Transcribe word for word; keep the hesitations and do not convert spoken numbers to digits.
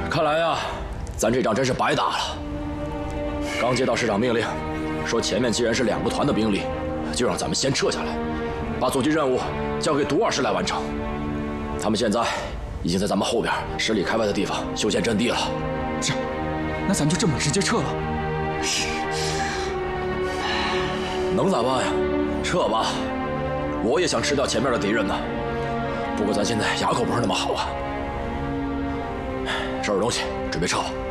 看来呀，咱这仗真是白打了。刚接到市长命令，说前面既然是两个团的兵力，就让咱们先撤下来，把阻击任务交给独二师来完成。他们现在已经在咱们后边十里开外的地方修建阵地了。 这，那咱就这么直接撤了？ 能咋办呀？撤吧！我也想吃掉前面的敌人呢。不过咱现在牙口不是那么好啊。收拾东西，准备撤吧。